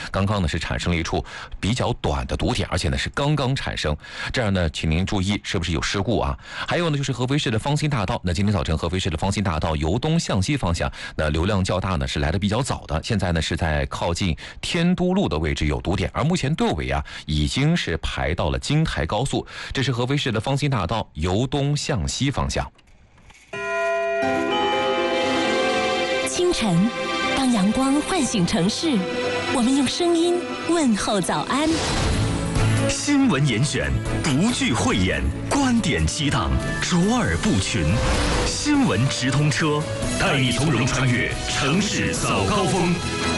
刚刚呢是产生了一处比较短的堵点，而且呢是刚刚产生。这样呢，请您注意是不是有事故啊？还有呢，就是合肥市的芳新大道，那今天早晨合肥市的芳新大道由东向西方向，那流量较大呢是来得比较早的，现在呢是在靠近天都路的位置有堵点，而目前队尾啊已经是排到了京台高速。这是合肥市的芳新大道由东向西方向。 清晨，当阳光唤醒城市，我们用声音问候早安。 新闻严选，不惧讳言，观点激荡，卓尔不群。新闻直通车，带你从容穿越城市早高峰。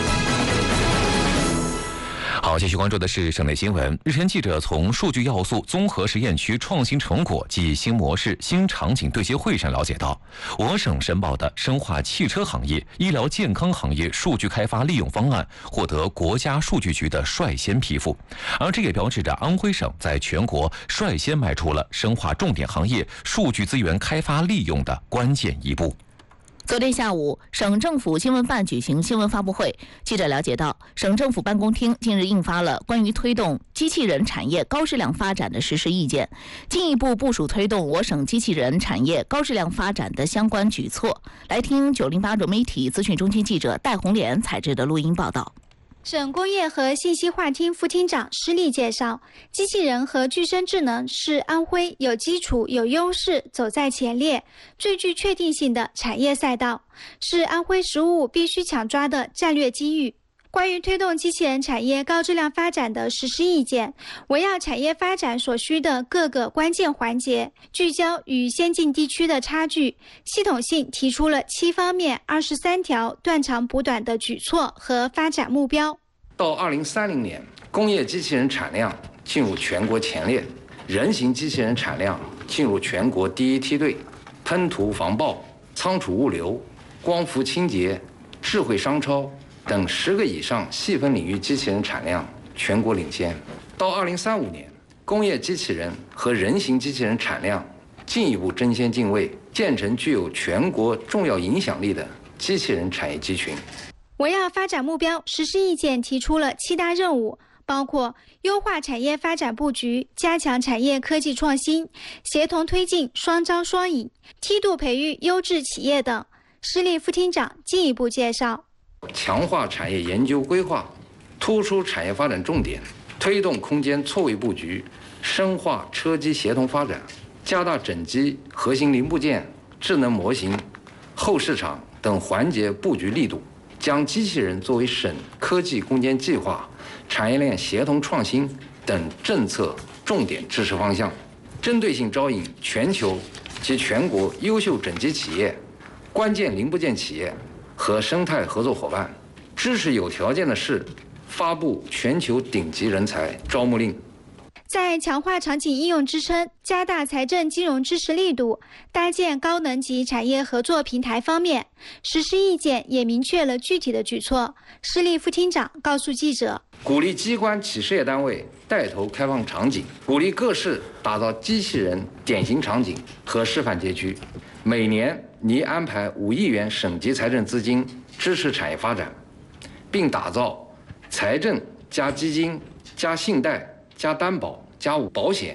好，继续关注的是省内新闻。日前，记者从数据要素综合实验区创新成果暨新模式、新场景对接会上了解到，我省申报的生化汽车行业、医疗健康行业数据开发利用方案获得国家数据局的率先批复，而这也标志着安徽省在全国率先迈出了生化重点行业数据资源开发利用的关键一步。 昨天下午，省政府新闻办举行新闻发布会。记者了解到，省政府办公厅近日印发了关于推动机器人产业高质量发展的实施意见，进一步部署推动我省机器人产业高质量发展的相关举措。来听908融媒体资讯中心记者戴红莲采制的录音报道。 省工业和信息化厅副厅长施力介绍，机器人和具身智能是安徽有基础、有优势、走在前列、最具确定性的产业赛道，是安徽“十五五”必须抢抓的战略机遇。关于推动机器人产业高质量发展的实施意见，围绕产业发展所需的各个关键环节，聚焦与先进地区的差距，系统性提出了7方面23条断长补短的举措和发展目标。 到2030年，工业机器人产量进入全国前列，人形机器人产量进入全国第一梯队，喷涂防爆、仓储物流、光伏清洁、智慧商超等10个以上细分领域机器人产量全国领先。到2035年，工业机器人和人形机器人产量进一步争先进位，建成具有全国重要影响力的机器人产业集群。 围绕发展目标，实施意见提出了7大任务，包括优化产业发展布局，加强产业科技创新，协同推进双招双引，梯度培育优质企业等。施力副厅长进一步介绍， 强化产业研究规划，突出产业发展重点，推动空间错位布局，深化车机协同发展，加大整机、核心零部件、智能模型、后市场等环节布局力度，将机器人作为省科技攻坚计划、产业链协同创新等政策重点支持方向，针对性招引全球及全国优秀整机企业、关键零部件企业和生态合作伙伴，支持有条件的市发布全球顶级人才招募令。 在强化场景应用支撑、加大财政金融支持力度、搭建高能级产业合作平台方面，实施意见也明确了具体的举措。施力副厅长告诉记者， 鼓励机关企事业单位带头开放场景，鼓励各市打造机器人典型场景和示范街区，每年拟安排5亿元省级财政资金支持产业发展，并打造财政加基金加信贷加担保加保险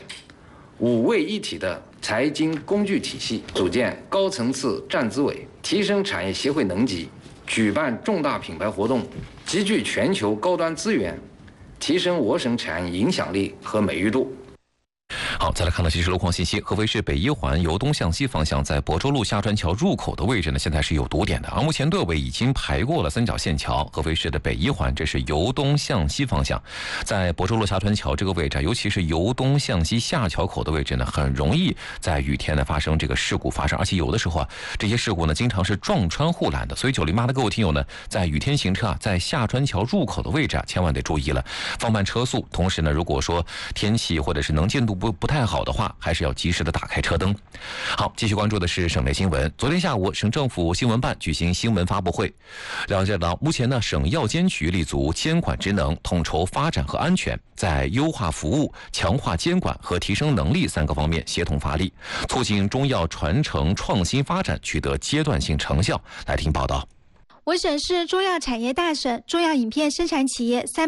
5位一体的财经工具体系，组建高层次站资委，提升产业协会能级，举办重大品牌活动，集聚全球高端资源，提升我省产业影响力和美誉度。 好，再来看到即时路况信息。合肥市北一环由东向西方向在亳州路下船桥入口的位置呢，现在是有堵点的，而目前队尾已经排过了三角线桥。合肥市的北一环，这是由东向西方向，在亳州路下船桥这个位置，尤其是由东向西下桥口的位置呢，很容易在雨天呢发生这个事故发生，而且有的时候啊，这些事故呢经常是撞穿护栏的。所以908的各位听友呢，在雨天行车啊，在下船桥入口的位置啊，千万得注意了，放慢车速。同时呢，如果说天气或者是能见度不太好的话，还是要及时的打开车灯。好，继续关注的是省内新闻。昨天下午，省政府新闻办举行新闻发布会，了解到目前呢，省药监局立足监管职能，统筹发展和安全，在优化服务、强化监管和提升能力3个方面协同发力，促进中药传承创新发展取得阶段性成效。来听报道。 我省是中药产业大省，中药饮片生产企业